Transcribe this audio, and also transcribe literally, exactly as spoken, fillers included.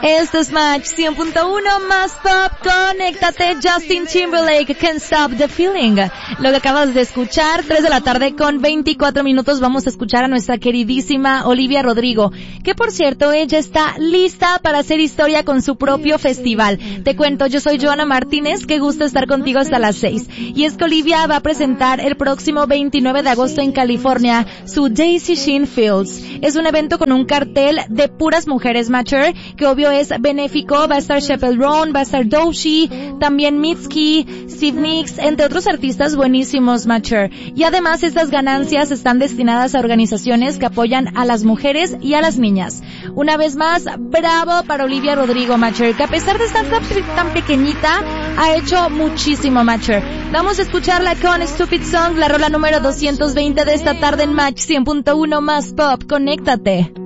Esto es Match cien punto uno más pop. Conéctate. Justin Timberlake, Can't Stop the Feeling. Lo que acabas de escuchar, tres de la tarde con veinticuatro minutos, vamos a escuchar a nuestra queridísima Olivia Rodrigo, que por cierto, ella está lista para hacer historia con su propio festival. Te cuento, yo soy Joana Martínez, qué gusto estar contigo hasta las seis. Y es que Olivia va a presentar el próximo veintinueve de agosto en California su Daisy Sheen Fields. Es un evento con un cartel de puras mujeres, Matcher, que obvio es benéfico. Va a estar Chappell Roan, va a estar Doechii, también Mitski, Steve Nicks, entre otros artistas buenísimos, Matcher. Y además estas ganancias están destinadas a organizaciones que apoyan a las mujeres y a las niñas. Una vez más, bravo para Olivia Rodrigo, Matcher, que a pesar de estar tan, tan pequeñita, ha hecho muchísimo, Matcher. Vamos a escucharla con Stupid Song, la rola número doscientos veinte de esta tarde en Match cien punto uno más pop. Conéctate.